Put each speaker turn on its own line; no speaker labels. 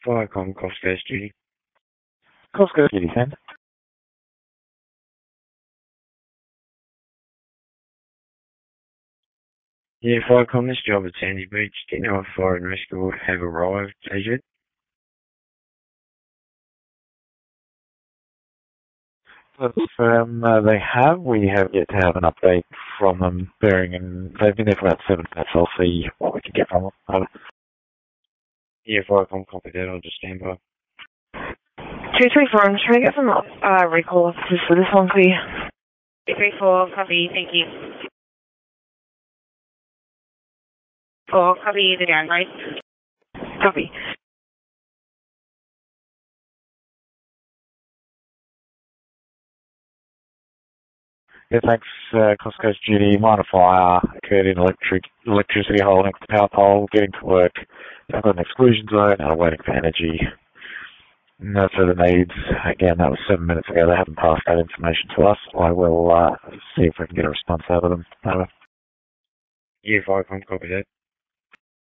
Viacom, Costco Judy.
Costco Judy, send.
Yeah, Viacom, this job at Sandy Beach. Do you know if fire and rescue have arrived as yet?
They have. We have yet to have an update from them, bearing in they've been there for about 7 minutes. I'll see what we can get from them.
Yeah, Viacom, copy that. I'll just stand by.
234, I'm trying to get some recall officers for this one, please. 234, copy, thank you. 4, copy the down, right? Copy.
Yeah, thanks, Costco's Judy. Minor fire occurred in electricity hole next to the power pole. Getting to work. I've got an exclusion zone and I'm waiting for energy. No further needs. Again, that was 7 minutes ago. They haven't passed that information to us. I will see if I can get a response out of them. Over.
Yeah, Viacom, copy that.